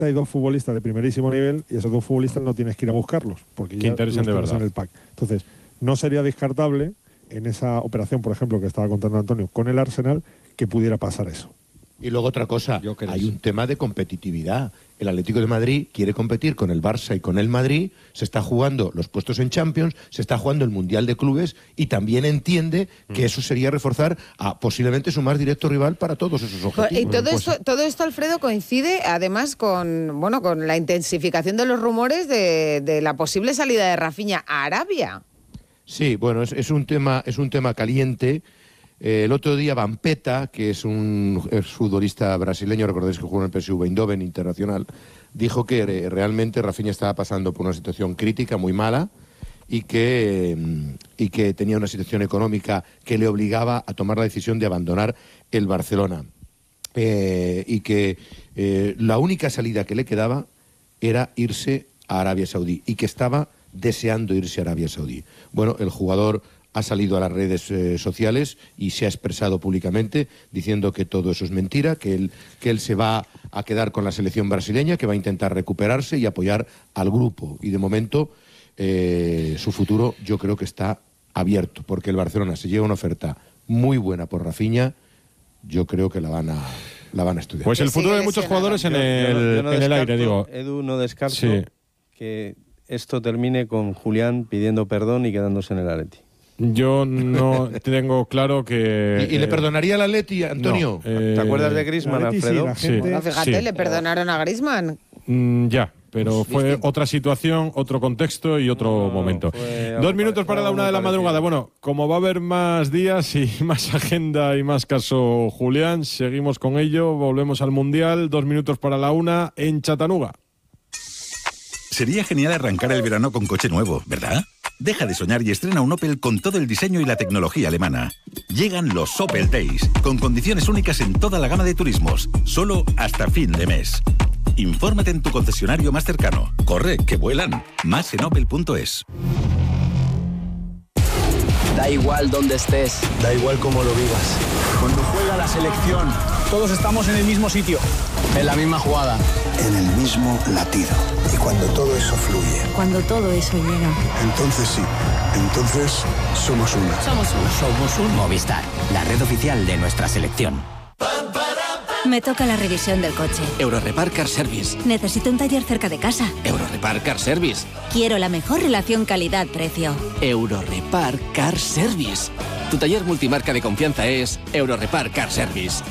hay dos futbolistas de primerísimo nivel y esos dos futbolistas no tienes que ir a buscarlos porque que ya interesen de verdad en el pack. Entonces, no sería descartable en esa operación, por ejemplo, que estaba contando Antonio con el Arsenal, que pudiera pasar eso. Y luego otra cosa, hay un tema de competitividad. El Atlético de Madrid quiere competir con el Barça y con el Madrid, se está jugando los puestos en Champions, se está jugando el Mundial de Clubes y también entiende que eso sería reforzar a posiblemente su más directo rival para todos esos objetivos. Y todo esto, Alfredo, coincide además con la intensificación de los rumores de la posible salida de Rafinha a Arabia. Sí, bueno, es un tema caliente. El otro día Vampeta, que es un futbolista brasileño, recordáis que jugó en el PSV Eindhoven internacional, dijo que realmente Rafinha estaba pasando por una situación crítica muy mala y que tenía una situación económica que le obligaba a tomar la decisión de abandonar el Barcelona. Y que la única salida que le quedaba era irse a Arabia Saudí y que estaba deseando irse a Arabia Saudí. Bueno, el jugador ha salido a las redes sociales y se ha expresado públicamente diciendo que todo eso es mentira, que él se va a quedar con la selección brasileña, que va a intentar recuperarse y apoyar al grupo. Y de momento su futuro yo creo que está abierto, porque el Barcelona se lleva una oferta muy buena por Rafinha, yo creo que la van a estudiar. Pues el futuro de muchos jugadores en el aire, digo. Edu, no descarto que esto termine con Julián pidiendo perdón y quedándose en el Atleti. Yo no tengo claro que... ¿Y le perdonaría al Atleti, Antonio? No, ¿te acuerdas de Griezmann, Alfredo? Sí, bueno, fíjate, le perdonaron a Griezmann. Ya, pero fue otra situación, otro contexto y otro momento. 2 minutos para la 1 de la madrugada. Bueno, como va a haber más días y más agenda y más caso, Julián, seguimos con ello, volvemos al Mundial. 2 minutos para la 1 en Chattanooga. Sería genial arrancar el verano con coche nuevo, ¿verdad? Deja de soñar y estrena un Opel con todo el diseño y la tecnología alemana. Llegan los Opel Days, con condiciones únicas en toda la gama de turismos, solo hasta fin de mes. Infórmate en tu concesionario más cercano. Corre, que vuelan. Más en opel.es. Da igual dónde estés, da igual cómo lo vivas. Cuando juega la selección, todos estamos en el mismo sitio, en la misma jugada, en el mismo latido. Y cuando todo eso fluye, cuando todo eso llega, entonces sí, entonces somos una. Somos un Movistar, la red oficial de nuestra selección. Me toca la revisión del coche. Eurorepar Car Service. Necesito un taller cerca de casa. Eurorepar Car Service. Quiero la mejor relación calidad-precio. Eurorepar Car Service. Tu taller multimarca de confianza es Eurorepar Car Service.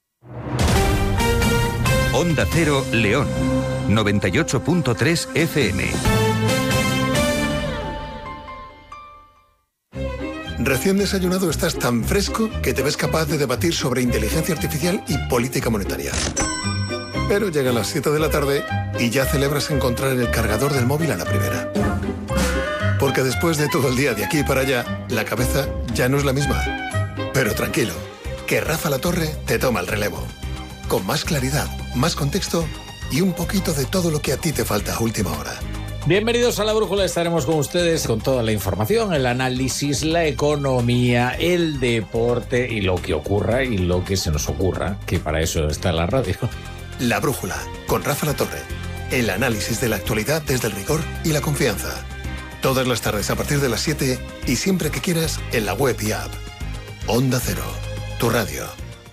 Onda Cero León, 98.3 FM. Recién desayunado estás tan fresco que te ves capaz de debatir sobre inteligencia artificial y política monetaria. Pero llegan las 7 de la tarde y ya celebras encontrar el cargador del móvil a la primera. Porque después de todo el día de aquí para allá, la cabeza ya no es la misma. Pero tranquilo, que Rafa La Torre te toma el relevo. Con más claridad, más contexto y un poquito de todo lo que a ti te falta a última hora. Bienvenidos a La Brújula, estaremos con ustedes con toda la información, el análisis, la economía, el deporte y lo que ocurra y lo que se nos ocurra, que para eso está la radio. La Brújula, con Rafa La Torre. El análisis de la actualidad desde el rigor y la confianza. Todas las tardes a partir de las 7 y siempre que quieras en la web y app. Onda Cero, tu radio.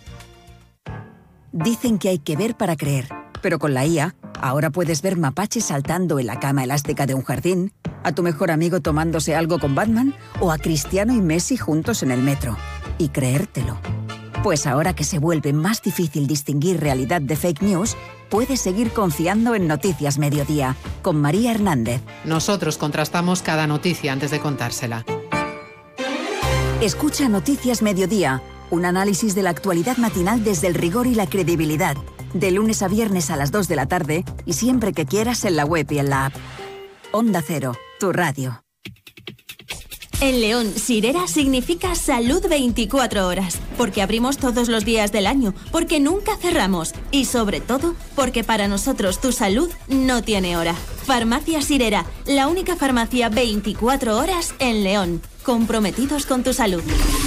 Dicen que hay que ver para creer, pero con la IA, ahora puedes ver mapaches saltando en la cama elástica de un jardín, a tu mejor amigo tomándose algo con Batman o a Cristiano y Messi juntos en el metro. Y creértelo. Pues ahora que se vuelve más difícil distinguir realidad de fake news, puedes seguir confiando en Noticias Mediodía, con María Hernández. Nosotros contrastamos cada noticia antes de contársela. Escucha Noticias Mediodía, un análisis de la actualidad matinal desde el rigor y la credibilidad. De lunes a viernes a las 2 de la tarde y siempre que quieras en la web y en la app. Onda Cero, tu radio. En León, Sirera significa salud 24 horas, porque abrimos todos los días del año, porque nunca cerramos y sobre todo, porque para nosotros tu salud no tiene hora. Farmacia Sirera, la única farmacia 24 horas en León, comprometidos con tu salud.